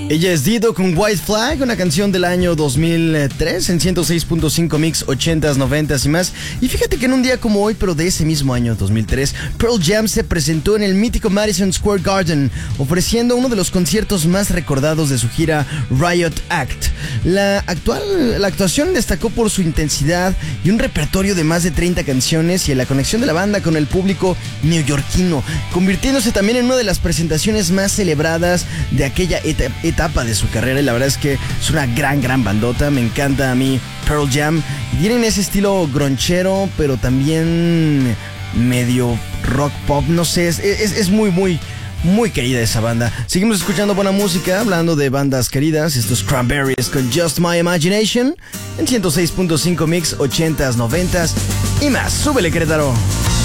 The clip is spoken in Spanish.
Ella es Dido con White Flag, una canción del año 2003 en 106.5 Mix 80s, 90s y más. Y fíjate que en un día como hoy, pero de ese mismo año 2003, Pearl Jam se presentó en el mítico Madison Square Garden, ofreciendo uno de los conciertos más recordados de su gira Riot Act. La actuación destacó por su intensidad y un repertorio de más de 30 canciones y en la conexión de la banda con el público neoyorquino, convirtiéndose también en una de las presentaciones más celebradas de aquella etapa de su carrera. Y la verdad es que es una gran bandota. Me encanta a mí Pearl Jam. Tienen ese estilo gronchero, pero también medio rock pop, no sé, es muy querida esa banda. Seguimos escuchando buena música, hablando de bandas queridas. Estos Cranberries con Just My Imagination en 106.5 Mix 80s, 90s y más. Súbele, Querétaro.